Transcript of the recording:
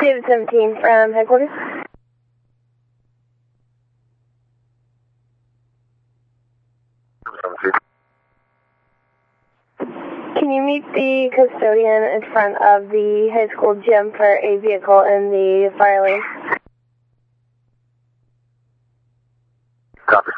David 17 from headquarters. Can you meet the custodian in front of the high school gym for a vehicle in the fire lane? Copy.